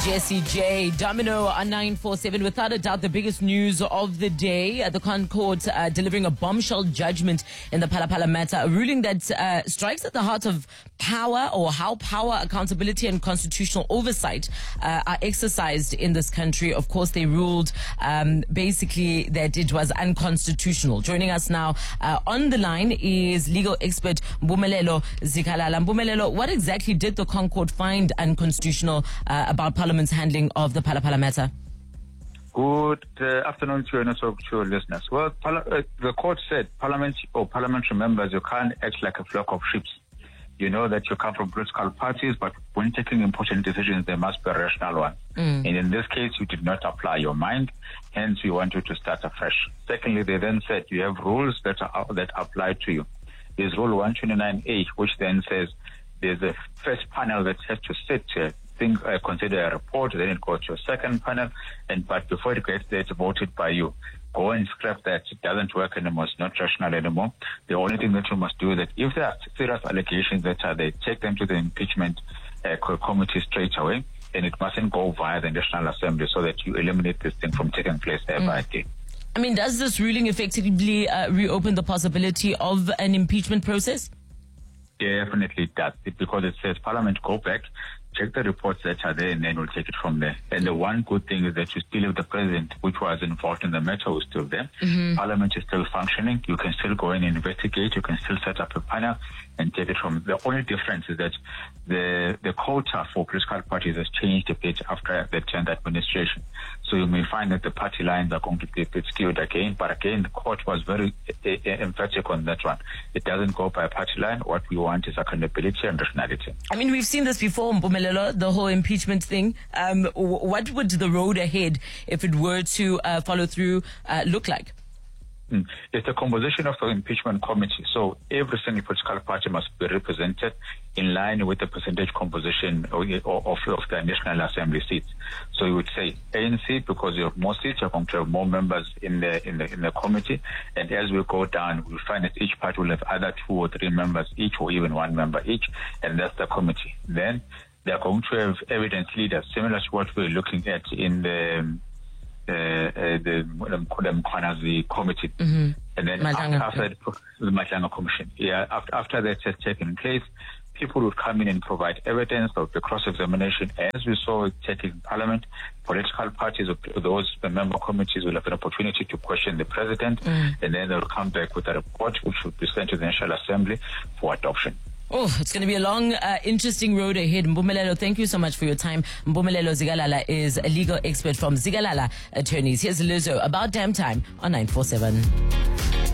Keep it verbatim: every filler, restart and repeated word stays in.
Jesse J. Domino on nine four seven. Without a doubt, the biggest news of the day. Uh, the Crown Court uh, delivering a bombshell judgment in the Phala Phala matter, a ruling that uh, strikes at the heart of power, or how power, accountability and constitutional oversight uh, are exercised in this country. Of course, they ruled um, basically that it was unconstitutional. Joining us now uh, on the line is legal expert Mpumelelo Zikalala. Mpumelelo, what exactly did the Crown Court find unconstitutional uh, about Parliament's handling of the Phala Phala matter? Good uh, afternoon to you and also to your listeners. Well, uh, the court said Parliament or parliamentary members, you can't act like a flock of sheep. You know that you come from political parties, but when taking important decisions, there must be a rational one. Mm. And in this case, you did not apply your mind, hence we want you to start afresh. Secondly, they then said you have rules that are that apply to you. There's Rule one twenty-nine A, which then says there's a first panel that has to sit uh, think, uh, consider a report, then it goes to a second panel, and but before it gets there, it's voted by you. Go and scrap that. It doesn't work anymore. It's not rational anymore. The only thing that you must do is that if there are serious allegations that are there, take them to the impeachment uh, committee straight away, and it mustn't go via the National Assembly, so that you eliminate this thing from taking place ever mm. again. I mean, does this ruling effectively uh, reopen the possibility of an impeachment process? Definitely it does, it, because it says Parliament go back, check the reports that are there, and then we'll take it from there. And the one good thing is that you still have the president, which was involved in the matter, who's still there. Mm-hmm. Parliament is still functioning. You can still go in and investigate. You can still set up a panel and take it from there. The only difference is that the the quota for political parties has changed a bit after the tenth administration. So you may find that the party lines are going to be a bit skewed again. But again, the court was very uh, emphatic on that one. It doesn't go by party line. What we want is accountability and rationality. I mean, we've seen this before, Mpumelelo, the whole impeachment thing. Um, what would the road ahead, if it were to uh, follow through, uh, look like? Mm. It's the composition of the impeachment committee. So every single political party must be represented in line with the percentage composition of, of, of the National Assembly seats. So you would say A N C, because you have more seats, you're going to have more members in the in the in the committee. And as we go down, we'll find that each party will have either two or three members each, or even one member each, and that's the committee. Then they are going to have evidence leaders, similar to what we're looking at in the uh, uh, the the committee, mm-hmm. and then after, after the Matlanga Commission, yeah, after after that has taken place, people would come in and provide evidence of the cross-examination, as we saw it taking Parliament. Political parties or those member committees will have an opportunity to question the president, mm. and then they'll come back with a report which will be sent to the National Assembly for adoption. Oh, it's going to be a long, uh, interesting road ahead. Mpumelelo, thank you so much for your time. Mpumelelo Zikalala is a legal expert from Zikalala Attorneys. Here's Lizzo, About Damn Time on nine four seven.